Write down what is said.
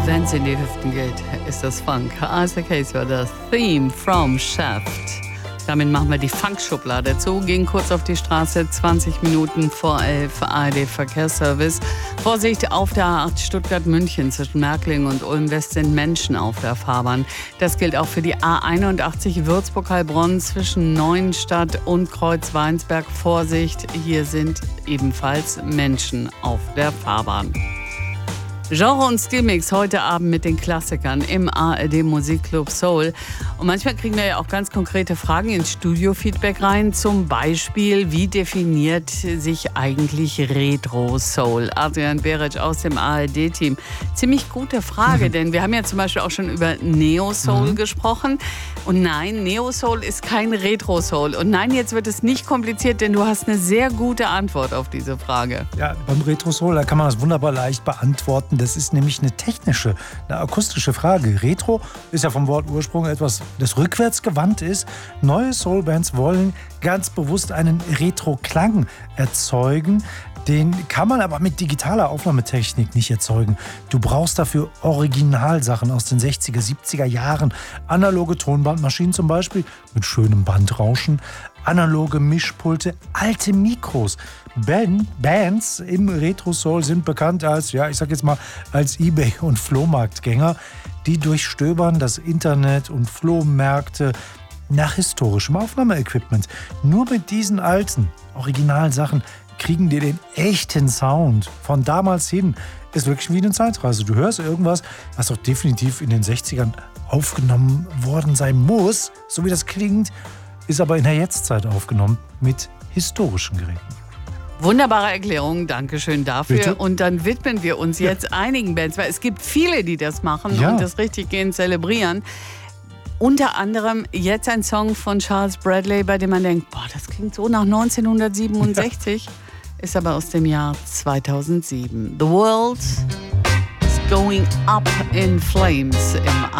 wenn's in die Hüften geht, ist das Funk. Isaac Hayes war das Theme from Shaft. Damit machen wir die Funk-Schublade zu, gehen kurz auf die Straße, 20 Minuten vor 11, ARD Verkehrsservice. Vorsicht, auf der A8 Stuttgart-München zwischen Märkling und Ulm-West sind Menschen auf der Fahrbahn. Das gilt auch für die A81 Würzburg-Heilbronn zwischen Neuenstadt und Kreuzweinsberg. Vorsicht, hier sind ebenfalls Menschen auf der Fahrbahn. Genre und Stilmix heute Abend mit den Klassikern im ARD Musikclub Soul. Und manchmal kriegen wir ja auch ganz konkrete Fragen ins Studio-Feedback rein. Zum Beispiel, wie definiert sich eigentlich Retro-Soul? Adrian Beric aus dem ARD-Team. Ziemlich gute Frage, denn wir haben ja zum Beispiel auch schon über Neo-Soul gesprochen. Und nein, Neo-Soul ist kein Retro-Soul. Und nein, jetzt wird es nicht kompliziert, denn du hast eine sehr gute Antwort auf diese Frage. Ja, beim Retro-Soul, da kann man das wunderbar leicht beantworten. Das ist nämlich eine technische, eine akustische Frage. Retro ist ja vom Wortursprung etwas, das rückwärts gewandt ist. Neue Soulbands wollen ganz bewusst einen Retro-Klang erzeugen. Den kann man aber mit digitaler Aufnahmetechnik nicht erzeugen. Du brauchst dafür Originalsachen aus den 60er, 70er Jahren. Analoge Tonbandmaschinen zum Beispiel mit schönem Bandrauschen. Analoge Mischpulte, alte Mikros. Bands im Retro-Soul sind bekannt als, ja, ich sag jetzt mal, als eBay- und Flohmarktgänger, die durchstöbern das Internet und Flohmärkte nach historischem Aufnahmeequipment. Nur mit diesen alten Originalsachen kriegen die den echten Sound von damals hin. Ist wirklich wie eine Zeitreise. Du hörst irgendwas, was doch definitiv in den 60ern aufgenommen worden sein muss, so wie das klingt, ist aber in der Jetztzeit aufgenommen mit historischen Geräten. Wunderbare Erklärung, Dankeschön dafür. Bitte? Und dann widmen wir uns jetzt einigen Bands, weil es gibt viele, die das machen und das richtig gehen zelebrieren. Unter anderem jetzt ein Song von Charles Bradley, bei dem man denkt, boah, das klingt so nach 1967, ist aber aus dem Jahr 2007. The World is going up in flames im